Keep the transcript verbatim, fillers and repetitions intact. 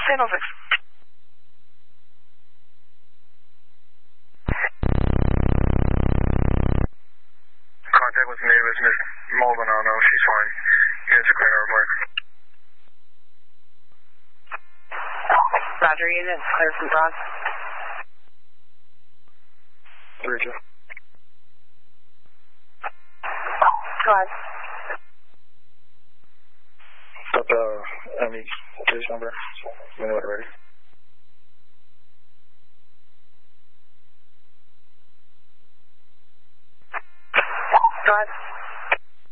ten oh six. Contact with Mavis, Miss Maldonado. She's fine. Units are clear now, report. Roger, units clear from Bronx. Roger. Go ahead. Got the enemy case number. When we're ready.